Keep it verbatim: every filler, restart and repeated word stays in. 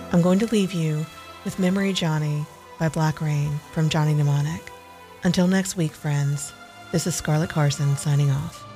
I'm going to leave you with Memory Johnny by Black Rain from Johnny Mnemonic. Until next week, friends, this is Scarlett Carson signing off.